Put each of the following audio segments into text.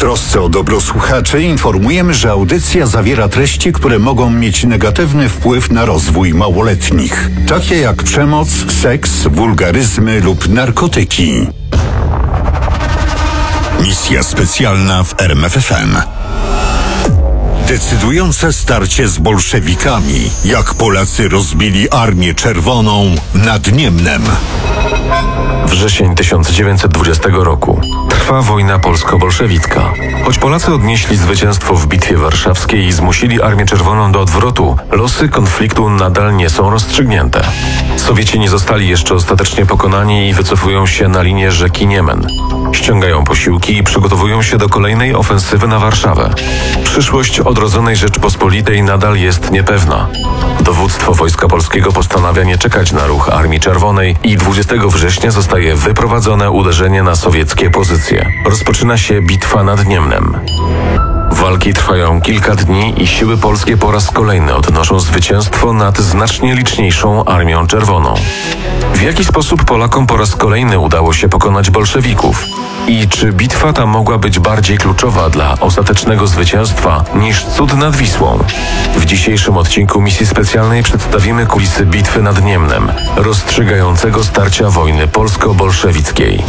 trosce o dobro słuchaczy informujemy, że audycja zawiera treści, które mogą mieć negatywny wpływ na rozwój małoletnich, takie jak przemoc, seks, wulgaryzmy lub narkotyki. Misja specjalna w RMFFM. Decydujące starcie z bolszewikami, jak Polacy rozbili Armię Czerwoną nad Niemnem. Wrzesień 1920 roku. Trwa wojna polsko-bolszewicka. Choć Polacy odnieśli zwycięstwo w Bitwie Warszawskiej i zmusili Armię Czerwoną do odwrotu, losy konfliktu nadal nie są rozstrzygnięte. Sowieci nie zostali jeszcze ostatecznie pokonani i wycofują się na linię rzeki Niemen. Ściągają posiłki i przygotowują się do kolejnej ofensywy na Warszawę. Przyszłość odrodzonej Rzeczpospolitej nadal jest niepewna. Dowództwo Wojska Polskiego postanawia nie czekać na ruch Armii Czerwonej i 20 września zostaje wyprowadzone uderzenie na sowieckie pozycje. Rozpoczyna się bitwa nad Niemnem. Walki trwają kilka dni i siły polskie po raz kolejny odnoszą zwycięstwo nad znacznie liczniejszą Armią Czerwoną. W jaki sposób Polakom po raz kolejny udało się pokonać bolszewików? I czy bitwa ta mogła być bardziej kluczowa dla ostatecznego zwycięstwa niż cud nad Wisłą? W dzisiejszym odcinku misji specjalnej przedstawimy kulisy bitwy nad Niemnem, rozstrzygającego starcia wojny polsko-bolszewickiej.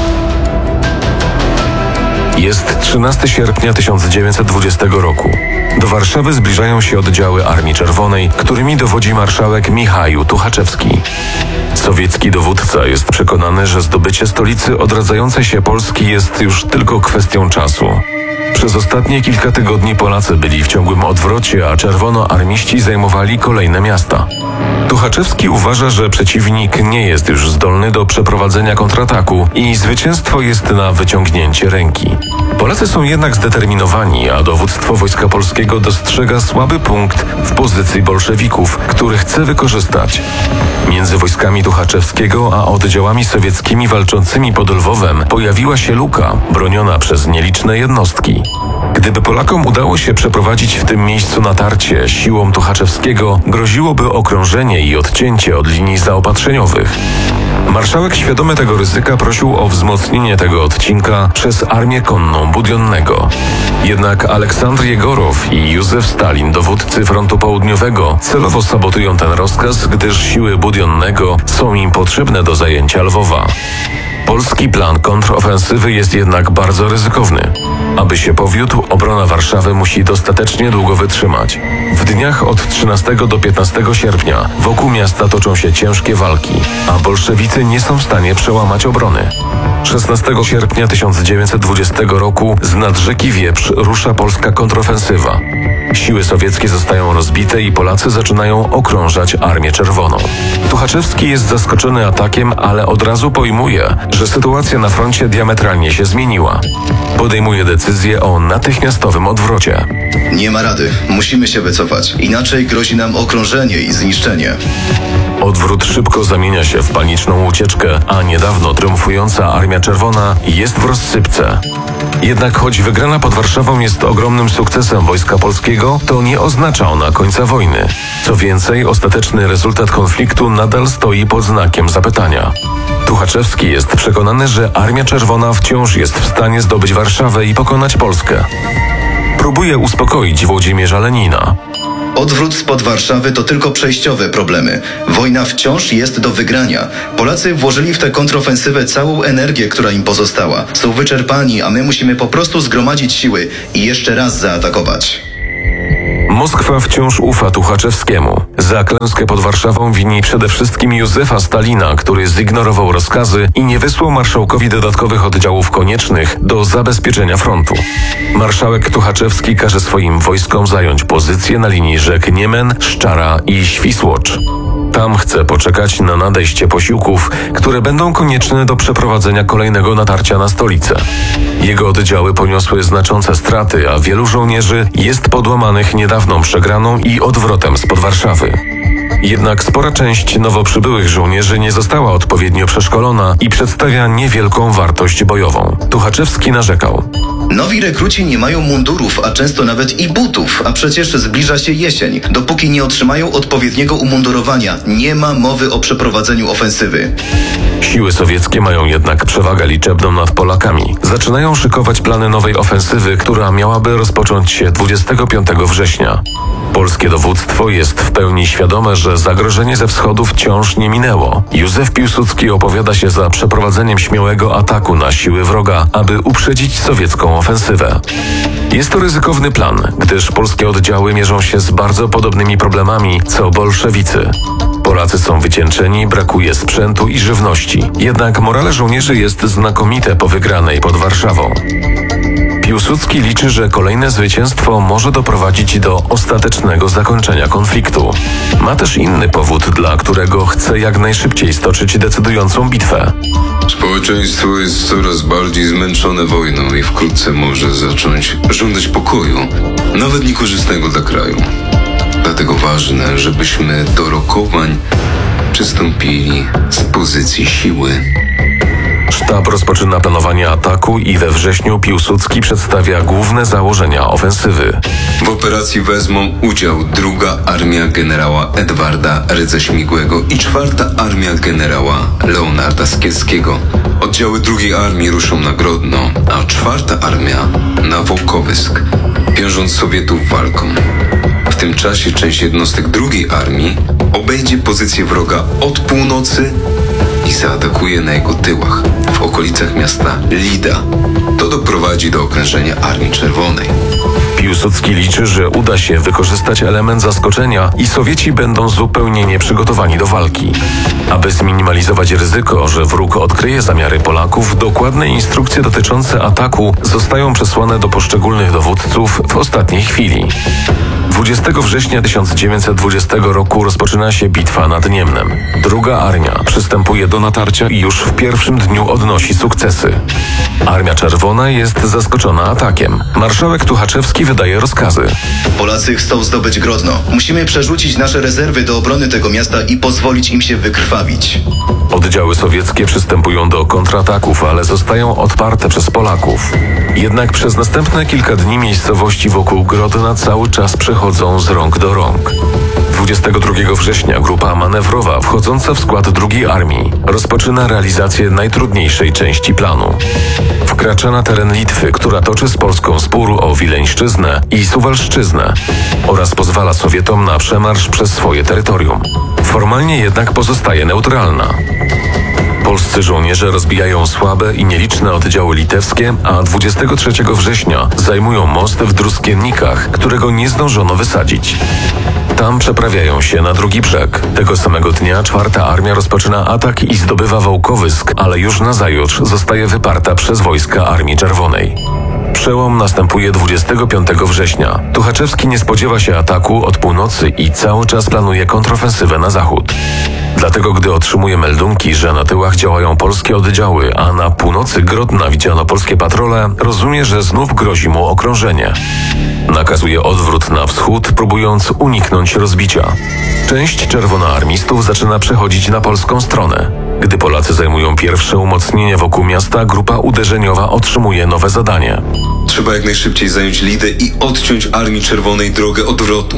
Jest 13 sierpnia 1920 roku. Do Warszawy zbliżają się oddziały Armii Czerwonej, którymi dowodzi marszałek Michał Tuchaczewski. Sowiecki dowódca jest przekonany, że zdobycie stolicy odradzającej się Polski jest już tylko kwestią czasu. Przez ostatnie kilka tygodni Polacy byli w ciągłym odwrocie, a czerwonoarmiści zajmowali kolejne miasta. Tuchaczewski uważa, że przeciwnik nie jest już zdolny do przeprowadzenia kontrataku i zwycięstwo jest na wyciągnięcie ręki. Polacy są jednak zdeterminowani, a dowództwo Wojska Polskiego dostrzega słaby punkt w pozycji bolszewików, który chce wykorzystać. Między wojskami Tuchaczewskiego a oddziałami sowieckimi walczącymi pod Lwowem pojawiła się luka, broniona przez nieliczne jednostki. Gdyby Polakom udało się przeprowadzić w tym miejscu natarcie siłą Tuchaczewskiego, groziłoby okrążenie i odcięcie od linii zaopatrzeniowych. Marszałek, świadomy tego ryzyka, prosił o wzmocnienie tego odcinka przez Armię Konną Budionnego. Jednak Aleksandr Jegorow i Józef Stalin, dowódcy frontu południowego, celowo sabotują ten rozkaz, gdyż siły Budionnego są im potrzebne do zajęcia Lwowa. Polski plan kontrofensywy jest jednak bardzo ryzykowny. Aby się powiódł, obrona Warszawy musi dostatecznie długo wytrzymać. W dniach od 13 do 15 sierpnia wokół miasta toczą się ciężkie walki, a bolszewicy nie są w stanie przełamać obrony. 16 sierpnia 1920 roku z nad rzeki Wieprz rusza polska kontrofensywa. Siły sowieckie zostają rozbite i Polacy zaczynają okrążać Armię Czerwoną. Tuchaczewski jest zaskoczony atakiem, ale od razu pojmuje, że sytuacja na froncie diametralnie się zmieniła. Podejmuje decyzję o natychmiastowym odwrocie. Nie ma rady, musimy się wycofać, inaczej grozi nam okrążenie i zniszczenie. Odwrót szybko zamienia się w paniczną ucieczkę, a niedawno triumfująca Armia Czerwona jest w rozsypce. Jednak choć wygrana pod Warszawą jest ogromnym sukcesem Wojska Polskiego, to nie oznacza ona końca wojny. Co więcej, ostateczny rezultat konfliktu nadal stoi pod znakiem zapytania. Tuchaczewski jest przekonany, że Armia Czerwona wciąż jest w stanie zdobyć Warszawę i pokonać Polskę. Próbuje uspokoić Włodzimierza Lenina. Odwrót spod Warszawy to tylko przejściowe problemy. Wojna wciąż jest do wygrania. Polacy włożyli w tę kontrofensywę całą energię, która im pozostała. Są wyczerpani, a my musimy po prostu zgromadzić siły i jeszcze raz zaatakować. Moskwa wciąż ufa Tuchaczewskiemu. Za klęskę pod Warszawą wini przede wszystkim Józefa Stalina, który zignorował rozkazy i nie wysłał marszałkowi dodatkowych oddziałów koniecznych do zabezpieczenia frontu. Marszałek Tuchaczewski każe swoim wojskom zająć pozycję na linii rzek Niemen, Szczara i Świsłocz. Tam chce poczekać na nadejście posiłków, które będą konieczne do przeprowadzenia kolejnego natarcia na stolicę. Jego oddziały poniosły znaczące straty, a wielu żołnierzy jest podłamanych niedawną przegraną i odwrotem spod Warszawy. Jednak spora część nowo przybyłych żołnierzy nie została odpowiednio przeszkolona i przedstawia niewielką wartość bojową. Tuchaczewski narzekał. Nowi rekruci nie mają mundurów, a często nawet i butów, a przecież zbliża się jesień. Dopóki nie otrzymają odpowiedniego umundurowania, nie ma mowy o przeprowadzeniu ofensywy. Siły sowieckie mają jednak przewagę liczebną nad Polakami. Zaczynają szykować plany nowej ofensywy, która miałaby rozpocząć się 25 września. Polskie dowództwo jest w pełni świadome, że zagrożenie ze wschodu wciąż nie minęło. Józef Piłsudski opowiada się za przeprowadzeniem śmiałego ataku na siły wroga, aby uprzedzić sowiecką ofensywę. Jest to ryzykowny plan, gdyż polskie oddziały mierzą się z bardzo podobnymi problemami co bolszewicy. Polacy są wycieńczeni, brakuje sprzętu i żywności. Jednak morale żołnierzy jest znakomite po wygranej pod Warszawą. Piłsudski liczy, że kolejne zwycięstwo może doprowadzić do ostatecznego zakończenia konfliktu. Ma też inny powód, dla którego chce jak najszybciej stoczyć decydującą bitwę. Społeczeństwo jest coraz bardziej zmęczone wojną i wkrótce może zacząć żądać pokoju, nawet niekorzystnego dla kraju. Dlatego ważne, żebyśmy do rokowań przystąpili z pozycji siły. Sztab rozpoczyna planowanie ataku i we wrześniu Piłsudski przedstawia główne założenia ofensywy. W operacji wezmą udział druga armia generała Edwarda Rydze-Śmigłego i czwarta armia generała Leonarda Skierskiego. Oddziały drugiej armii ruszą na Grodno, a czwarta armia na Wołkowysk, wiążąc Sowietów walką. W tym czasie część jednostek drugiej armii obejdzie pozycję wroga od północy i zaatakuje na jego tyłach, w okolicach miasta Lida. To doprowadzi do okrążenia Armii Czerwonej. Piłsudski liczy, że uda się wykorzystać element zaskoczenia i Sowieci będą zupełnie nieprzygotowani do walki. Aby zminimalizować ryzyko, że wróg odkryje zamiary Polaków, dokładne instrukcje dotyczące ataku zostają przesłane do poszczególnych dowódców w ostatniej chwili. 20 września 1920 roku rozpoczyna się bitwa nad Niemnem. Druga armia przystępuje do natarcia i już w pierwszym dniu odnosi sukcesy. Armia Czerwona jest zaskoczona atakiem. Marszałek Tuchaczewski wydaje rozkazy. Polacy chcą zdobyć Grodno. Musimy przerzucić nasze rezerwy do obrony tego miasta i pozwolić im się wykrwawić. Oddziały sowieckie przystępują do kontrataków, ale zostają odparte przez Polaków. Jednak przez następne kilka dni miejscowości wokół Grodna cały czas przechodzą z rąk do rąk. 22 września grupa manewrowa wchodząca w skład drugiej armii rozpoczyna realizację najtrudniejszej części planu. Wkracza na teren Litwy, która toczy z Polską spór o Wileńszczyznę i Suwalszczyznę oraz pozwala Sowietom na przemarsz przez swoje terytorium. Formalnie jednak pozostaje neutralna. Polscy żołnierze rozbijają słabe i nieliczne oddziały litewskie, a 23 września zajmują most w Druskiennikach, którego nie zdążono wysadzić. Tam przeprawiają się na drugi brzeg. Tego samego dnia czwarta armia rozpoczyna atak i zdobywa Wołkowysk, ale już nazajutrz zostaje wyparta przez wojska Armii Czerwonej. Przełom następuje 25 września. Tuchaczewski nie spodziewa się ataku od północy i cały czas planuje kontrofensywę na zachód. Dlatego, gdy otrzymuje meldunki, że na tyłach działają polskie oddziały, a na północy Grodna widziano polskie patrole, rozumie, że znów grozi mu okrążenie. Nakazuje odwrót na wschód, próbując uniknąć rozbicia. Część czerwonoarmistów zaczyna przechodzić na polską stronę. Gdy Polacy zajmują pierwsze umocnienia wokół miasta, grupa uderzeniowa otrzymuje nowe zadanie. Trzeba jak najszybciej zająć Lidę i odciąć Armii Czerwonej drogę odwrotu.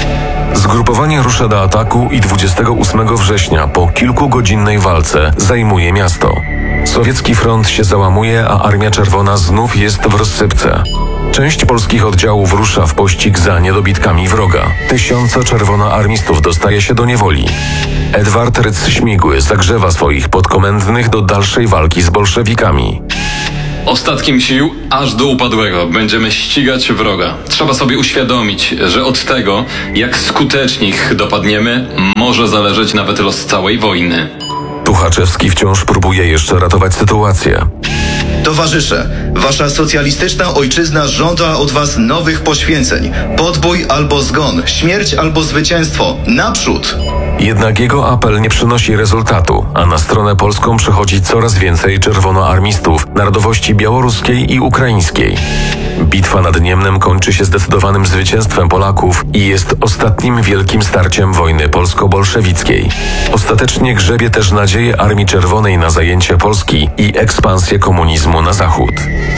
Zgrupowanie rusza do ataku i 28 września po kilkugodzinnej walce zajmuje miasto. Sowiecki front się załamuje, a Armia Czerwona znów jest w rozsypce. Część polskich oddziałów rusza w pościg za niedobitkami wroga. Tysiące czerwonoarmistów dostaje się do niewoli. Edward Rydz-Śmigły zagrzewa swoich podkomendnych do dalszej walki z bolszewikami. Ostatkiem sił aż do upadłego będziemy ścigać wroga. Trzeba sobie uświadomić, że od tego, jak skutecznie ich dopadniemy, może zależeć nawet los całej wojny. Tuchaczewski wciąż próbuje jeszcze ratować sytuację. Towarzysze, wasza socjalistyczna ojczyzna żąda od was nowych poświęceń. Podbój albo zgon, śmierć albo zwycięstwo. Naprzód! Jednak jego apel nie przynosi rezultatu, a na stronę polską przychodzi coraz więcej czerwonoarmistów narodowości białoruskiej i ukraińskiej. Bitwa nad Niemnem kończy się zdecydowanym zwycięstwem Polaków i jest ostatnim wielkim starciem wojny polsko-bolszewickiej. Ostatecznie grzebie też nadzieję Armii Czerwonej na zajęcie Polski i ekspansję komunizmu na zachód.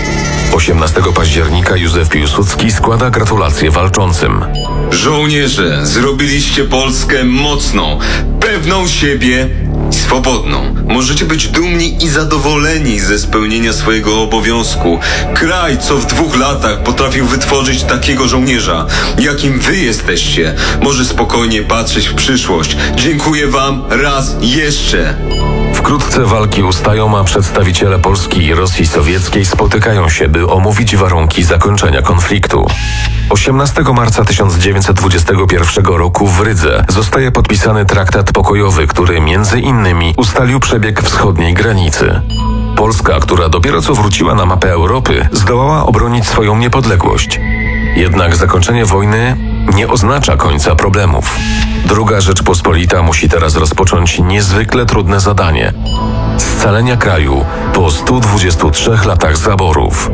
18 października Józef Piłsudski składa gratulacje walczącym. Żołnierze, zrobiliście Polskę mocną, pewną siebie i swobodną. Możecie być dumni i zadowoleni ze spełnienia swojego obowiązku. Kraj, co w 2 latach potrafił wytworzyć takiego żołnierza, jakim wy jesteście, może spokojnie patrzeć w przyszłość. Dziękuję wam raz jeszcze. Wkrótce walki ustają, a przedstawiciele Polski i Rosji Sowieckiej spotykają się, by omówić warunki zakończenia konfliktu. 18 marca 1921 roku w Rydze zostaje podpisany traktat pokojowy, który między innymi ustalił przebieg wschodniej granicy. Polska, która dopiero co wróciła na mapę Europy, zdołała obronić swoją niepodległość. Jednak zakończenie wojny nie oznacza końca problemów. Druga Rzeczpospolita musi teraz rozpocząć niezwykle trudne zadanie – scalenia kraju po 123 latach zaborów.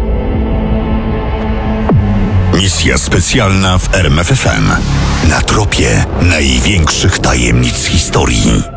Misja specjalna w RMFFM. Na tropie największych tajemnic historii.